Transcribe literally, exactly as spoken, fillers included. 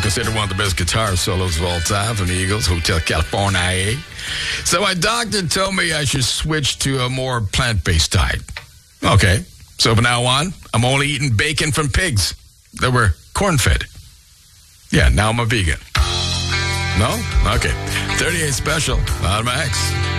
considered one of the best guitar solos of all time from the Eagles, Hotel California. So my doctor told me I should switch to a more plant-based diet. Okay, so from now on, I'm only eating bacon from pigs that were corn-fed. Yeah, now I'm a vegan. No? Okay. thirty-eight special on Max.